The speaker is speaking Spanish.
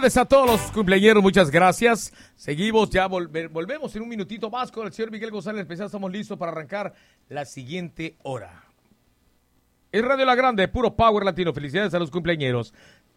Felicidades a todos los cumpleañeros, muchas gracias. Seguimos, ya volvemos en un minutito más con el señor Miguel González Especial. Estamos listos para arrancar la siguiente hora. Es Radio La Grande, puro power latino. Felicidades a los cumpleañeros.